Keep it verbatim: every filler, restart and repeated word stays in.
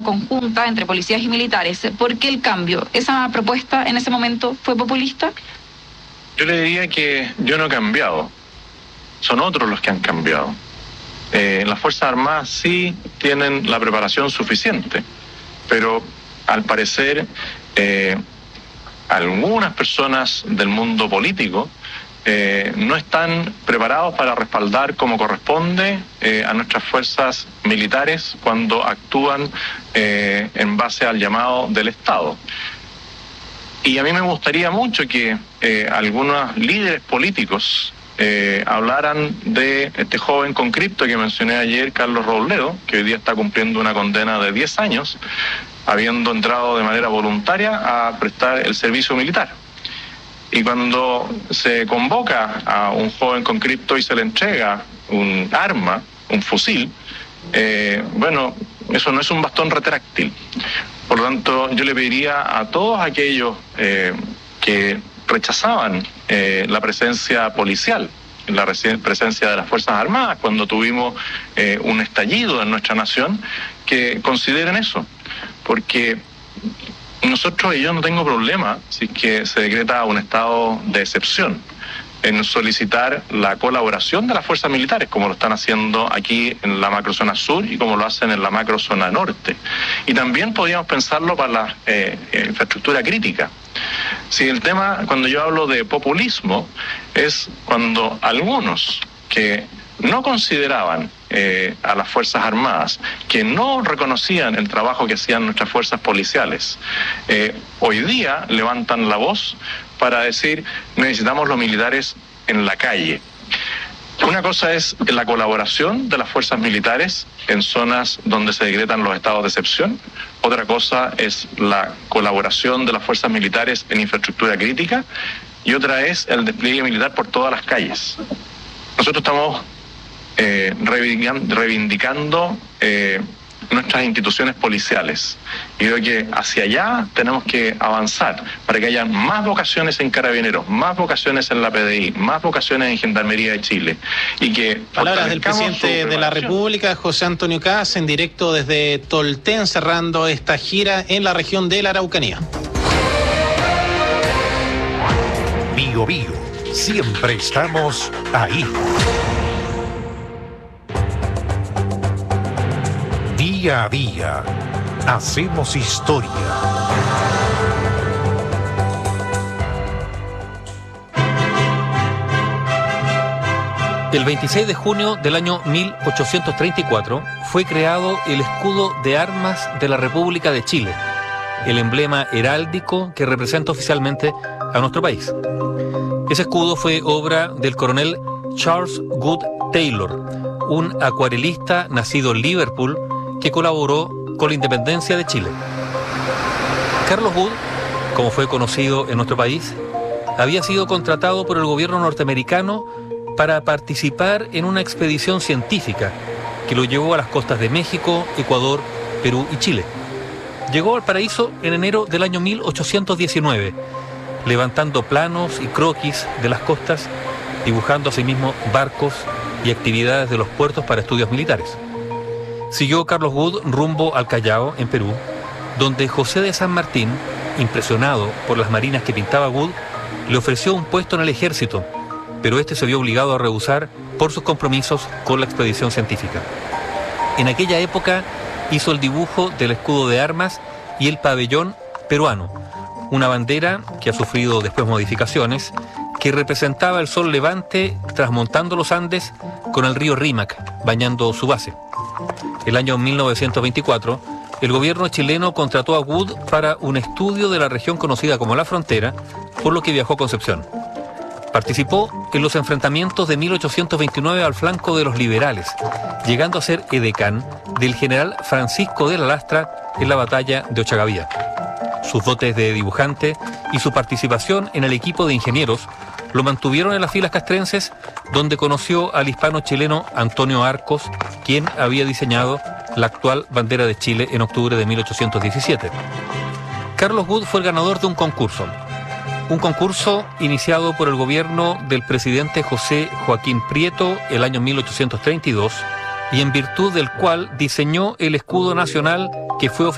conjunta entre policías y militares. ¿Por qué el cambio? ¿Esa propuesta en ese momento fue populista? Yo le diría que yo no he cambiado, son otros los que han cambiado. Eh, las Fuerzas Armadas sí tienen la preparación suficiente, pero al parecer eh, algunas personas del mundo político eh, no están preparados para respaldar como corresponde eh, a nuestras fuerzas militares cuando actúan eh, en base al llamado del Estado. Y a mí me gustaría mucho que eh, algunos líderes políticos eh, hablaran de este joven con cripto que mencioné ayer, Carlos Robledo, que hoy día está cumpliendo una condena de diez años, habiendo entrado de manera voluntaria a prestar el servicio militar. Y cuando se convoca a un joven con cripto y se le entrega un arma, un fusil, eh, bueno, eso no es un bastón retráctil. Por lo tanto, yo le pediría a todos aquellos eh, que rechazaban eh, la presencia policial, la presencia de las Fuerzas Armadas cuando tuvimos eh, un estallido en nuestra nación, que consideren eso, porque nosotros, y yo no tengo problema si es que se decreta un estado de excepción, en solicitar la colaboración de las fuerzas militares, como lo están haciendo aquí en la macrozona sur y como lo hacen en la macrozona norte. Y también podríamos pensarlo para la eh, infraestructura crítica. Si el tema, cuando yo hablo de populismo, es cuando algunos que no consideraban eh, a las Fuerzas Armadas, que no reconocían el trabajo que hacían nuestras fuerzas policiales, eh, hoy día levantan la voz para decir necesitamos los militares en la calle. Una cosa es la colaboración de las fuerzas militares en zonas donde se decretan los estados de excepción, otra cosa es la colaboración de las fuerzas militares en infraestructura crítica y otra es el despliegue militar por todas las calles. Nosotros estamos eh, reivindicando, reivindicando eh, nuestras instituciones policiales. Y creo que hacia allá tenemos que avanzar para que haya más vocaciones en Carabineros, más vocaciones en la P D I, más vocaciones en Gendarmería de Chile. Y que palabras del presidente de la República, José Antonio Kast, en directo desde Tolten, cerrando esta gira en la región de la Araucanía. Bío Bío, siempre estamos ahí. Día a día, hacemos historia. El veintiséis de junio del año mil ochocientos treinta y cuatro fue creado el escudo de armas de la República de Chile, el emblema heráldico que representa oficialmente a nuestro país. Ese escudo fue obra del coronel Charles Good Taylor, un acuarelista nacido en Liverpool que colaboró con la independencia de Chile. Carlos Good, como fue conocido en nuestro país, había sido contratado por el gobierno norteamericano para participar en una expedición científica que lo llevó a las costas de México, Ecuador, Perú y Chile. Llegó al paraíso en enero del año mil ochocientos diecinueve, levantando planos y croquis de las costas, dibujando asimismo barcos y actividades de los puertos para estudios militares. Siguió Carlos Good rumbo al Callao, en Perú, donde José de San Martín, impresionado por las marinas que pintaba Good, le ofreció un puesto en el ejército, pero este se vio obligado a rehusar por sus compromisos con la expedición científica. En aquella época hizo el dibujo del escudo de armas y el pabellón peruano, una bandera que ha sufrido después modificaciones, que representaba el sol levante trasmontando los Andes con el río Rímac, bañando su base. El año mil novecientos veinticuatro, el gobierno chileno contrató a Good para un estudio de la región conocida como La Frontera, por lo que viajó a Concepción. Participó en los enfrentamientos de mil ochocientos veintinueve al flanco de los liberales, llegando a ser edecán del general Francisco de la Lastra en la batalla de Ochagavía. Sus dotes de dibujante y su participación en el equipo de ingenieros lo mantuvieron en las filas castrenses, donde conoció al hispano-chileno Antonio Arcos, quien había diseñado la actual bandera de Chile en octubre de mil ochocientos diecisiete. Carlos Good fue el ganador de un concurso, un concurso iniciado por el gobierno del presidente José Joaquín Prieto el año mil ochocientos treinta y dos, y en virtud del cual diseñó el escudo nacional que fue